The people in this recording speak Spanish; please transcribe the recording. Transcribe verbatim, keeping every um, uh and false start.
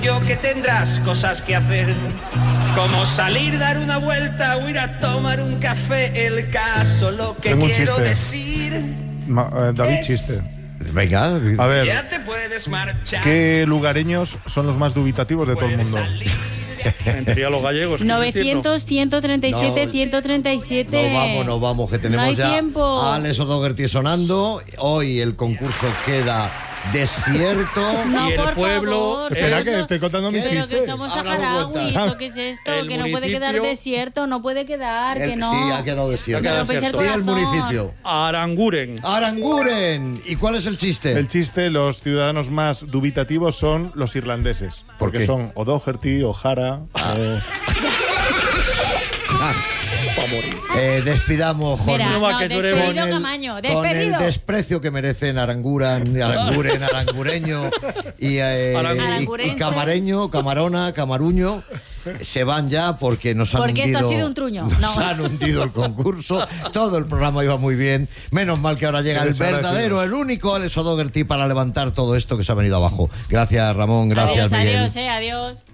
Yo que tendrás cosas que hacer, como salir, dar una vuelta o ir a tomar un café. El caso, lo que Tengo un quiero chiste. decir. Ma- eh, David, es- chiste. Venga. A ver, Ya te puedes marchar. ¿qué lugareños son los más dubitativos de todo el Puedes mundo? salir. Entre los gallegos. novecientos, ciento treinta y siete, No, ciento treinta y siete. Nos vamos, nos vamos, que tenemos No hay ya tiempo. a Alex O'Doherty sonando. Hoy el concurso queda desierto. No, Y el por pueblo- favor, Espera, pero que eso- estoy contando mi Pero chiste. que somos Ahora me saharauis, cuentas. ¿o qué es esto? El Que no puede quedar municipio- desierto, no puede quedar, que El- no. Sí, ha quedado desierto. Ha quedado No puede ser desierto. Di el corazón. municipio. Aranguren. Aranguren. ¿Y cuál es el chiste? El chiste, los ciudadanos más dubitativos son los irlandeses. ¿Por Porque qué? son O'Doherty, O'Hara. eh, Eh, despidamos con, Mira, No va, no, que tú eres- despedido con el- Camaño, con despedido. el desprecio que merecen Aranguran, Aranguren, Arangureño y, eh, Arangu- y- y Camareño, Camarona, Camaruño. Se van ya porque nos han Porque esto hundido. ha sido un truño. Nos No. han hundido el concurso. Todo el programa iba muy bien. Menos mal que ahora llega Qué el verdadero, desagradecidos. el único Alex O'Doherty para levantar todo esto que se ha venido abajo. Gracias, Ramón. Gracias, Adiós, Miguel. adiós, eh, adiós.